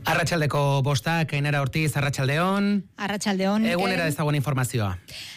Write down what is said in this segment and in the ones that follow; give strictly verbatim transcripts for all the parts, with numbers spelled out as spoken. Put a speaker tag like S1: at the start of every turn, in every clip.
S1: Arratsaldeko bostak, Ainara Ortiz, arratsaldeon.
S2: Arratsaldeon.
S1: Egunera ezagun informazioa.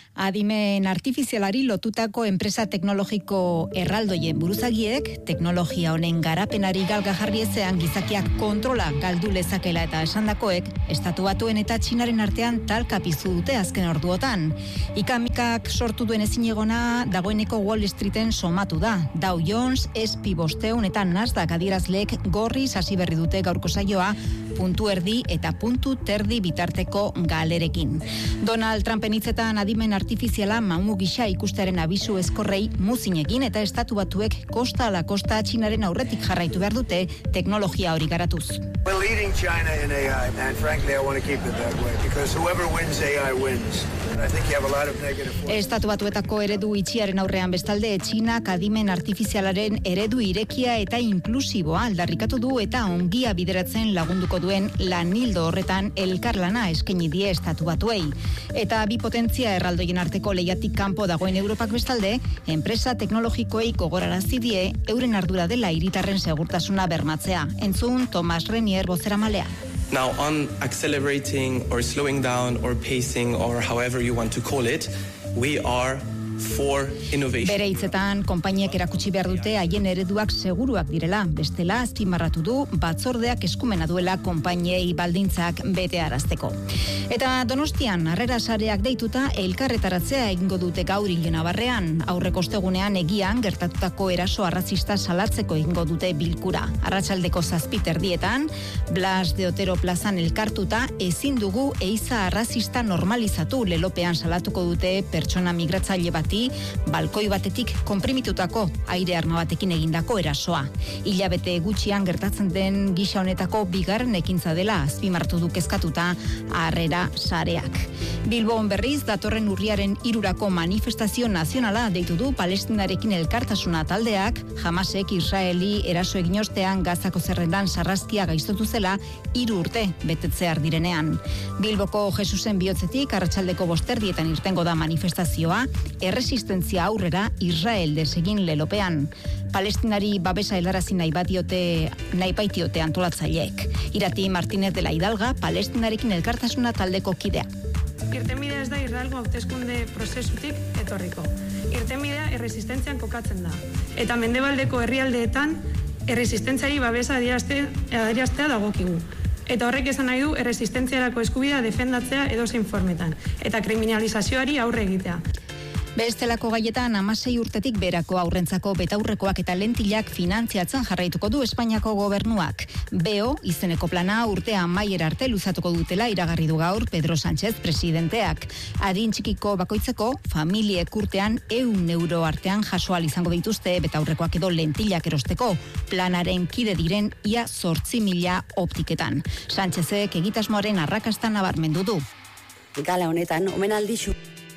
S2: Adimen artifizialari lotutako enpresa teknologiko erraldoien buruzagiek, teknologia honen garapenari galga jarri ezean gizakiak kontrola galdu lezakela eta esandakoek, Estatu Batuen eta Txinaren artean talka piztu dute azken orduotan. Ikamikak sortu duen ezinegona dagoeneko Wall Streeten somatu da. Dow Jones, S and P bosteun eta Nasdaq adierazleek gorriz hasi berri dute gaurko saioa, puntu erdi eta puntu terdi bitarteko galerekin. Donald Trumpen hitzetan adimen artifiziala mamu gisa ikustearen abisu ezkorrei muzinekin eta Estatu Batuek kosta ala kosta Txinaren aurretik jarraitu behar dute teknologia hori garatuz.
S3: We're leading China in A I, and frankly, I want to keep it that way, because whoever wins A I wins. And I think you have a lot of negative forces.
S2: Estatu Batuetako eredu itxiaren aurrean bestalde, Txinak adimen artifizialaren eredu irekia eta inklusiboa aldarrikatu du eta ongia bideratzen lagunduko duen lanildo horretan elkarlana eskaini die Estatu Batuei. Eta bi potentzia erraldoien arteko lehiatik kanpo dagoen Europak bestalde, enpresa teknologikoei gogorarazi die euren ardura dela hiritarren segurtasuna bermatzea. Entzun Thomas Renier bozeramalea.
S4: Now, on accelerating or slowing down or pacing or however you want to call it, we are for innovation.
S2: Bere hitzetan, konpainiek erakutsi behar dute haien ereduak seguruak direla. Bestela, azpimarratu du batzordeak eskumena duela konpainiei baldintzak betearazteko. Eta Donostian, harrera sareak deituta elkarretaratzea egingo dute gaur Ilenabarrean. Aurreko ostegunean egian gertatutako eraso arrazista salatzeko egingo dute bilkura. Arratsaldeko zazpi terdietan, Blas de Otero plazan elkartuta ezin dugu eiza arrazista normalizatu lelopean salatuko dute pertsona migratzaile bat balkoi batetik konprimitutako aire arma batekin egindako erasoa. Hilabete gutxian gertatzen den gisa honetako bigarren ekintza dela azpimartu du kezkatuta harrera sareak. Bilbon berriz datorren urriaren hirurako manifestazio nazionala deitu du Palestinarekin elkartasuna taldeak, Hamasek Israeli eraso egin ostean Gazako zerrendan sarraskia gaiztotu zela hiru urte betetzear direnean. Bilboko Jesusen bihotzetik arratsaldeko bosterdietan irtengo da manifestazioa, erresistentzia aurrera Israel desegin lelopean. Palestinari babesa helarazi nahi batiote, nahi baitiote antolatzaileek. Irati Martínez de la Hidalga, Palestinarekin elkartasuna taldeko kidea.
S5: Irtenbidea ez da Israelgo hauteskunde prozesutik etorriko. Irtenbidea erresistentzian kokatzen da. Eta mendebaldeko herrialdeetan erresistentziari babesa adieraztea dagokigu. Eta horrek esan nahi du erresistentziarako eskubidea defendatzea edozein formetan. Eta kriminalizazioari aurre egitea.
S2: Bestelako gaietan hamasei urtetik berako aurrentzako betaurrekoak eta lentilak finantziatzen jarraituko du Espainiako gobernuak. B O izeneko plana urtea amaiera arte luzatuko dutela iragarri du gaur Pedro Sánchez presidenteak. Adin txikiko bakoitzeko familiek urtean ehun euro artean jaso ahal izango dituzte betaurrekoak edo lentilak erosteko. Planaren kide diren ia zortzi mila optiketan. Sánchezek egitasmoaren arrakasta nabarmendu du.
S6: Gala honetan omenaldi xu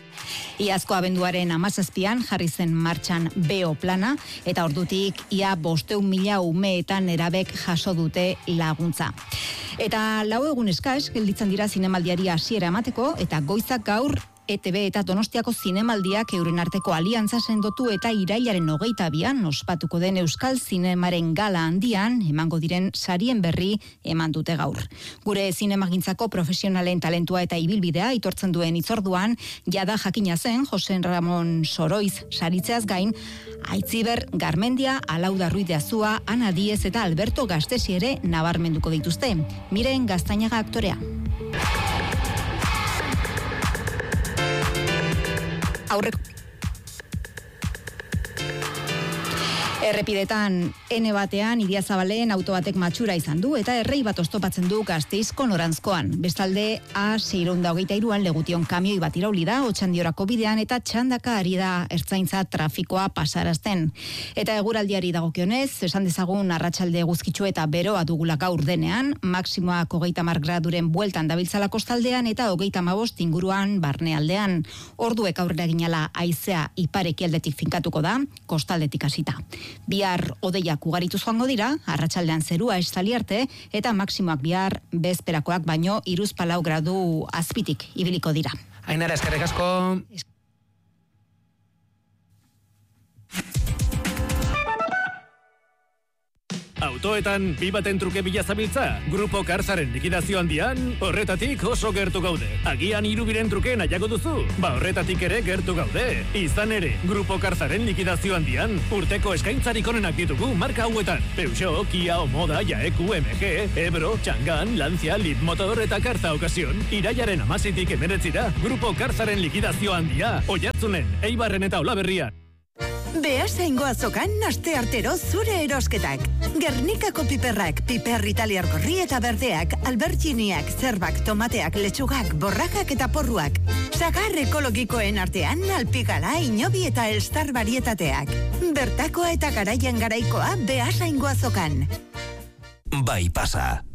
S2: Iazko abenduaren hamazazpian jarri zen martxan B O plana eta ordutik ia bosteun mila umeetan nerabek jaso dute laguntza. Eta lau egun eskaz gelditzen dira zinemaldiari hasiera emateko eta goizak gaur E T B eta Donostiako zinemaldiak euren arteko aliantza sendotu eta irailaren hogeita bian ospatuko den Euskal Zinemaren gala handian emango diren sarien berri eman dute gaur. Gure zinemagintzako profesionalen talentua eta ibilbidea itortzen duen hitzorduan jada jakina zen Jose Ramon Soroiz saritzeaz gain Aitziber Garmendia, Alauda Ruiz de Azua, Ana Diez eta Alberto Gastesi ere nabarmenduko dituzte. Miren Gaztañaga aktorea. Aurreko Errepidetan N batean Idiazabalen auto batek matxura izan du eta errei bat oztopatzen du Gasteizko noranzkoan. Bestalde A seiehun eta hogeita hiruan legution kamioi bat irauli da Otxandiorako bidean eta txandaka ari da ertzaintza trafikoa pasarazten. Eta eguraldiari dagokionez, esan dezagun arratsalde eguzkitsu eta beroa dugula gaur denean, maksimoak hogeita hamar graduren bueltan dabiltzala kostaldean eta hogeita hamabost inguruan barnealdean. Orduek aurrera ginala haizea ipar-ekialdetik finkatuko da, kostaldetik hasita. Bihar odeiak ugaritu joango dira, arratsaldean zerua estali arte eta maksimoak bihar bezperakoak baino hiruzpalau gradu azpitik ibiliko dira.
S1: Ainara, eskerrik asko.
S7: autoetan bi baten truke bila zabiltza? Grupo Karzaren likidazio handian, horretatik oso gertu gaude. Agian hirubiren truke nahiago duzu? Ba horretatik ere gertu gaude. Izan ere, Grupo Karzaren likidazio handian, urteko eskaintzarik onenak ditugu marka hauetan. Peugeot, Kia, Omoda, Jaeku, M G, Ebro, Chang'an, Lancia, Leapmotor eta Karza Occasion. Iraiaren amazitik emeretzira, Grupo Karzaren likidazio handia. Oiartzunen, Eibarren eta Olaberrian.
S8: Beasaingo azokan aste artero zure erosketak. Gernikako piperrak, piper italiar gorri eta berdeak, albertxiniak, zerbak, tomateak, letxugak, borrakak eta porruak. Sagar ekologikoen artean alpigala, inobi eta elstar barietateak. Bertakoa eta garaian garaikoa Beasaingo azokan.
S9: Bai pasa.